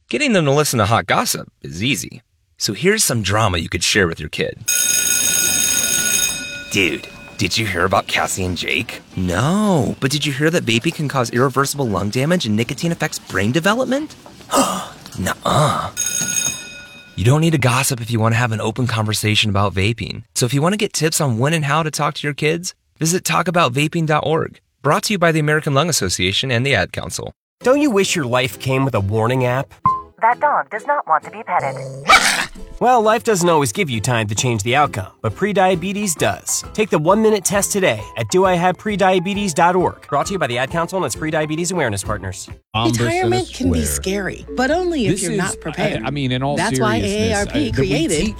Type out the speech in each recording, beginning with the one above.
Getting them to listen to hot gossip is easy. So here's some drama you could share with your kid. Dude, did you hear about Cassie and Jake? No, but did you hear that vaping can cause irreversible lung damage and nicotine affects brain development? Nuh-uh. You don't need to gossip if you want to have an open conversation about vaping. So if you want to get tips on when and how to talk to your kids, visit talkaboutvaping.org. Brought to you by the American Lung Association and the Ad Council. Don't you wish your life came with a warning app? That dog does not want to be petted. Well, life doesn't always give you time to change the outcome, but prediabetes does. Take the 1-minute test today at doihaveprediabetes.org. Brought to you by the Ad Council and its prediabetes awareness partners. Retirement can be scary, but only if you're not prepared. In all That's why seriousness, AARP created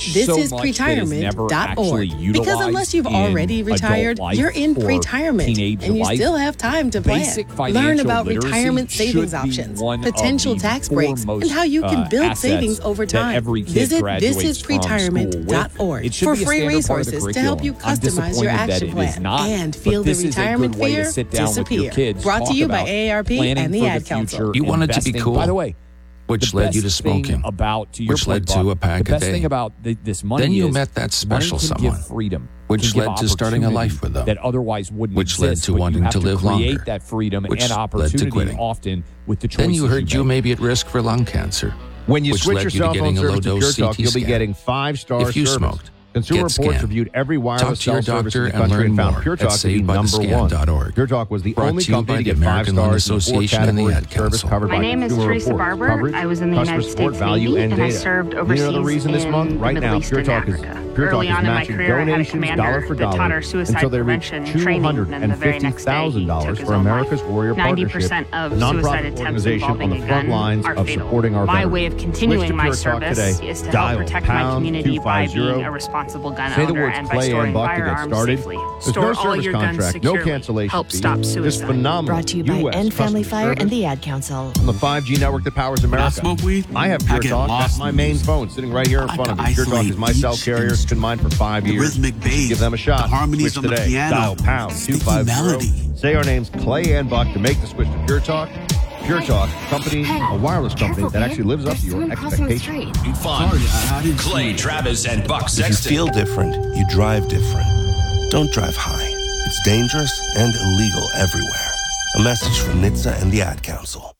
thisispretirement.org. Because unless you've already retired, you're in retirement, and you still have time to plan. Learn about retirement savings options, potential tax breaks, and how you can build savings over time. Visit thisispretirement.org for free resources to help you customize your action plan and feel the retirement fear disappear. Brought to you by AARP and the Ad Council. You wanted to be cool. By the way, which led you to smoking, which led to a pack a day. The best thing about this money then you is met that special money can someone, give freedom, which led to starting a life with them, that otherwise wouldn't which led exist, to but wanting you have to live create longer, that freedom which and led to opportunity quitting. often with the choices Then you heard you make. may be at risk for lung cancer, When you which switch led your you to cell phone getting a service to Pure low-dose Talk, CT you'll be scan. getting 5-star If you service. smoked, Consumer get Reports scanned. reviewed every Talk wireless to your cell service in doctor the and country learn and found more Pure at Talk to be number one. SaveByTheScan.org. Pure Talk was the Brought only to you company by to the get 5 American Lung stars in 4 Association and the categories Ad of service Council. covered My by name is Consumer Teresa Reports. Barber. Coverage, I was in the customer United support States value Navy, and and I data. served You overseas know the reason this in month? the Right Middle now, East Pure and Talk is Africa. Pure Talk Early is on in my matching career, I had a donations commander dollar for that taught dollar our suicide until they reach prevention training, and the very next day he $250,000 took his for own America's life. Warrior 90% Partnership, of a nonprofit suicide attempts organization on involving the a front gun lines are of fatal. supporting our My veterans. way of Switch continuing to my Pure Talk service today. is to Dial help protect my pound community by 250. being a responsible gun Say the owner words and by Clay storing and Buck to get firearms started. safely. There's Store no all service your guns contract, no securely. cancellation Help fee. stop This suicide. phenomenal Brought to you by US N Family customer Fire and service the Ad Council. on the 5G network that powers America. smoke weed, I have Pure I get Talk. That's lost my in main music. phone sitting right here in I front of have me. to Pure Talk is my isolate cell each carrier. It's been mine for 5 The years. rhythmic bass, Give them a shot. the harmonies Switch on the today. piano, Dial pound the sticky 250. melody. Say our names, Clay and Buck, to make the switch to Pure Talk. Pure Talk, company, a wireless company that actually lives up to your expectations. Fun. Clay, Travis, and Buck If Sexton. you feel different, you drive different. Don't drive high. It's dangerous and illegal everywhere. A message from NHTSA and the Ad Council.